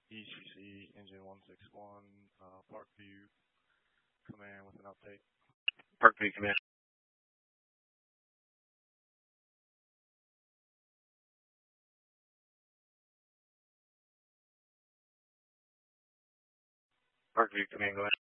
ECC Engine 161, Parkview Command with an update. Parkview Command. Parkview Command, go ahead.